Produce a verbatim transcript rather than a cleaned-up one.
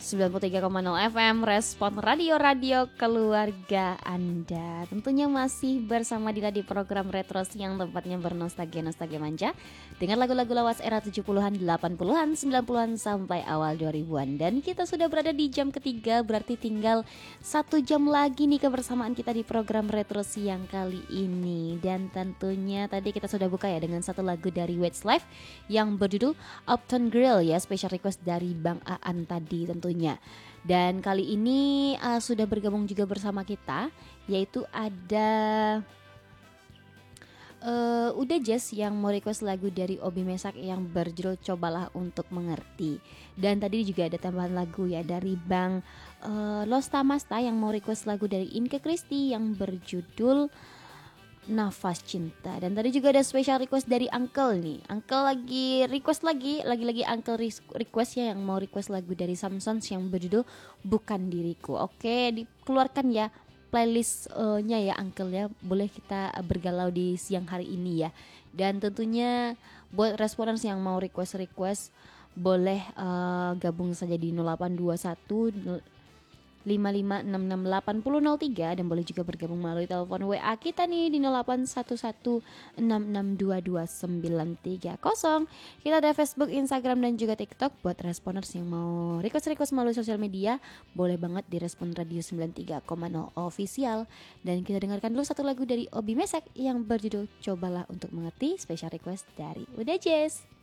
sembilan puluh tiga koma nol F M Respon Radio-radio keluarga Anda. Tentunya masih bersama Dila di program Retro yang tempatnya bernostalgia-nostalgia manja dengan lagu-lagu lawas era tujuh puluhan, delapan puluhan, sembilan puluhan sampai awal dua ribuan. Dan kita sudah berada di jam ketiga, berarti tinggal satu jam lagi nih kebersamaan kita di program Retro siang kali ini. Dan tentunya tadi kita sudah buka ya dengan satu lagu dari Westlife yang berjudul Uptown Grill ya, special request dari Bang Aan tadi tentunya. Dan kali ini uh, sudah bergabung juga bersama kita, yaitu ada uh, Uda Jazz yang mau request lagu dari Obi Mesak yang berjudul Cobalah Untuk Mengerti. Dan tadi juga ada tambahan lagu ya dari Bang uh, Losta Masta yang mau request lagu dari Inke Kristi yang berjudul Nafas Cinta. Dan tadi juga ada special request dari Uncle nih. Uncle lagi request lagi, lagi-lagi Uncle request ya yang mau request lagu dari Samsons yang berjudul Bukan Diriku. Oke, dikeluarkan ya playlist-nya ya Uncle ya. Boleh kita bergalau di siang hari ini ya. Dan tentunya buat responers yang mau request-request boleh uh, gabung saja di nol delapan dua satu lima lima enam enam delapan nol nol tiga dan boleh juga bergabung melalui telepon W A kita nih di nol delapan satu satu enam enam dua dua sembilan tiga nol. Kita ada Facebook, Instagram dan juga TikTok. Buat responers yang mau request-request melalui sosial media boleh banget di Respon Radio sembilan puluh tiga koma nol official. Dan kita dengarkan dulu satu lagu dari Obi Mesak yang berjudul Cobalah Untuk Mengerti, special request dari Uda Jazz.